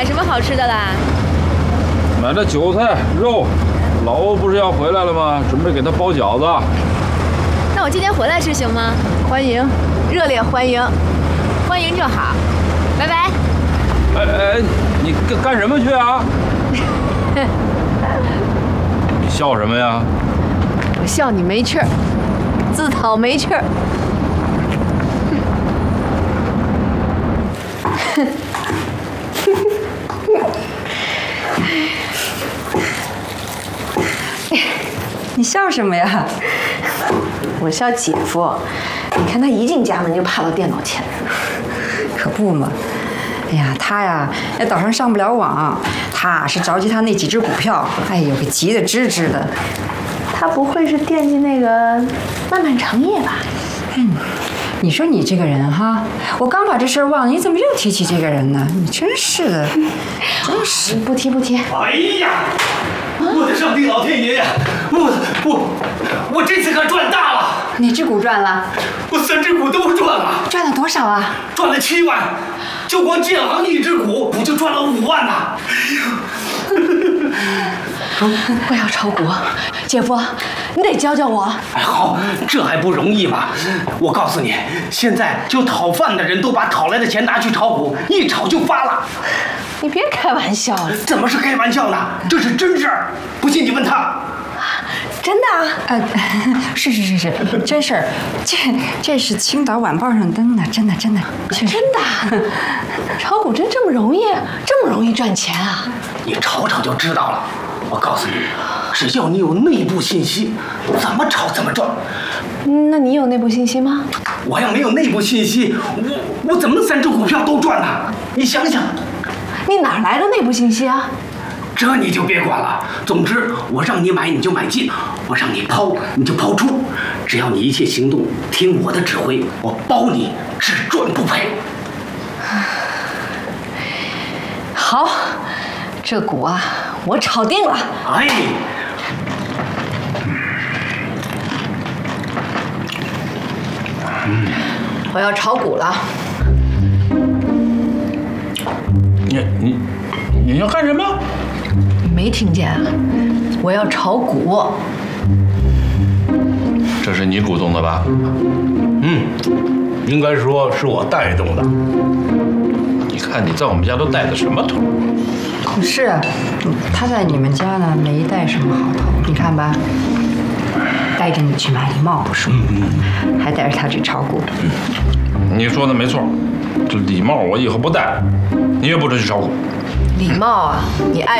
买什么好吃的啦？ 买了韭菜、肉。老欧不是要回来了吗？准备给他包饺子。 那我今天回来吃行吗？ 欢迎，热烈欢迎， 欢迎就好。拜拜。 哎，你干什么去啊？你笑什么呀？ 我笑你没趣儿，自讨没趣儿。 你笑什么呀？ 我笑姐夫，你看他一进家门就趴到电脑前， 可不嘛。哎呀，他呀，在岛上上不了网，他是着急他那几只股票，哎呦，给急得吱吱的。 他不会是惦记那个漫漫长夜吧？ 你说你这个人哈，我刚把这事儿忘了，你怎么又提起这个人呢？你真是的，真是不提不提。 哎呀，我的上帝老天爷呀！我这次可赚大了！ 哪只股赚了？ 我3只股都赚了。 赚了多少啊？ 赚了7万，就光建行1只股，我就赚了5万呐！ 我要炒股，姐夫，你得教教我。 哎，好，这还不容易吗？我告诉你，现在就讨饭的人都把讨来的钱拿去炒股，一炒就发了。 你别开玩笑了。 怎么是开玩笑呢？这是真事儿，不信你问他。 真的啊？ 是，真事儿，这是青岛晚报上登的，真的。 真的？炒股真这么容易？这么容易赚钱啊？ 你炒炒就知道了。我告诉你，只要你有内部信息，怎么炒怎么赚。 那你有内部信息吗？ 我要没有内部信息，我怎么3只股票都赚呢？你想想， 你哪来的内部信息啊？ 这你就别管了。总之，我让你买你就买进，我让你抛你就抛出，只要你一切行动听我的指挥，我包你只赚不赔。 好，这股啊，我炒定了。 哎， 我要炒股了。 你要干什么？ 你没听见啊？我要炒股。 这是你鼓动的吧？ 应该说是我带动的。 你看你在我们家都带的什么头？ 是啊，他在你们家呢没带什么好头，你看吧，带着你去买礼帽不说，还带着他去炒股。 你说的没错，这礼帽我以后不戴，你也不准去炒股。 礼貌啊，你爱